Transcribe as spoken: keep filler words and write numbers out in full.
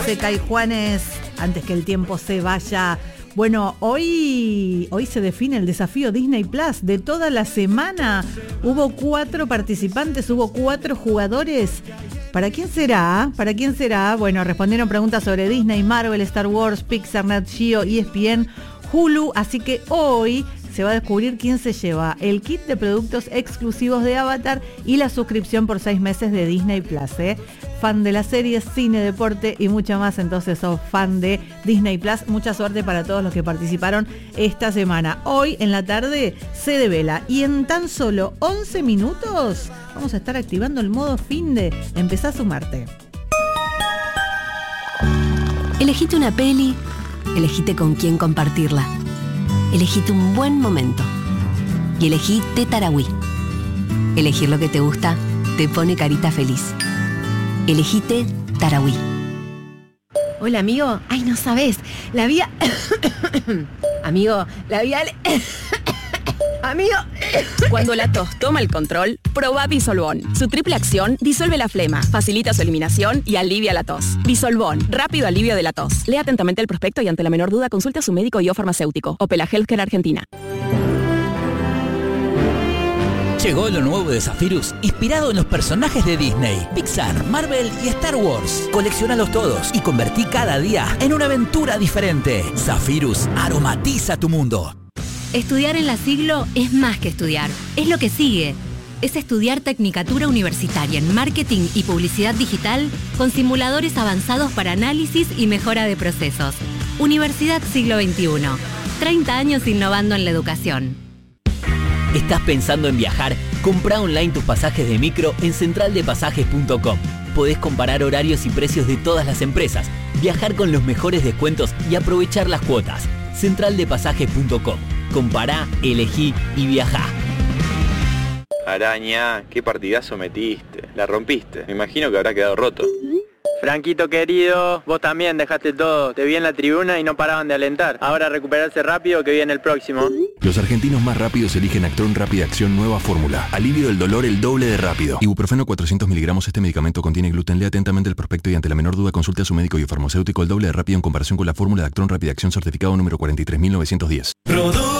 Seca y Juanes, antes que el tiempo se vaya. Bueno, hoy, hoy se define el desafío Disney Plus de toda la semana. Hubo cuatro participantes, hubo cuatro jugadores. ¿Para quién será? ¿Para quién será? Bueno, respondieron preguntas sobre Disney, Marvel, Star Wars, Pixar, Nat Geo, E S P N, Hulu. Así que hoy se va a descubrir quién se lleva el kit de productos exclusivos de Avatar y la suscripción por seis meses de Disney Plus, ¿eh? Fan de las series, cine, deporte y mucho más, entonces sos fan de Disney Plus. Mucha suerte para todos los que participaron esta semana. Hoy en la tarde se devela y en tan solo once minutos vamos a estar activando el modo finde. Empezá a sumarte. Elegite una peli, elegite con quién compartirla. Elegite un buen momento y elegí Tetarawi. Elegir lo que te gusta te pone carita feliz. Elegite Tarawi. Hola, amigo. Ay, no sabes. La vía... amigo, la vía... Amigo. Cuando la tos toma el control, probá Disolvón. Su triple acción disuelve la flema, facilita su eliminación y alivia la tos. Disolvón, rápido alivio de la tos. Lea atentamente el prospecto y ante la menor duda consulte a su médico y o farmacéutico. Opela Healthcare Argentina. Llegó lo nuevo de Zephyrus, inspirado en los personajes de Disney, Pixar, Marvel y Star Wars. Coleccionalos todos y convertí cada día en una aventura diferente. Zephyrus aromatiza tu mundo. Estudiar en la Siglo es más que estudiar, es lo que sigue. Es estudiar Tecnicatura Universitaria en Marketing y Publicidad Digital con simuladores avanzados para análisis y mejora de procesos. Universidad Siglo veintiuno. treinta años innovando en la educación. ¿Estás pensando en viajar? Comprá online tus pasajes de micro en central de pasajes punto com. Podés comparar horarios y precios de todas las empresas, viajar con los mejores descuentos y aprovechar las cuotas. central de pasajes punto com. Compará, elegí y viajá. Araña, qué partidazo metiste. La rompiste. Me imagino que habrá quedado roto. Franquito querido, vos también dejaste todo. Te vi en la tribuna y no paraban de alentar. Ahora recuperarse rápido que viene el próximo. Los argentinos más rápidos eligen Actron Rápida Acción Nueva Fórmula. Alivio del dolor el doble de rápido. Ibuprofeno cuatrocientos miligramos. Este medicamento contiene gluten. Lea atentamente el prospecto y ante la menor duda consulte a su médico y farmacéutico. El doble de rápido en comparación con la fórmula de Actron Rápida Acción certificado número cuarenta y tres mil novecientos diez.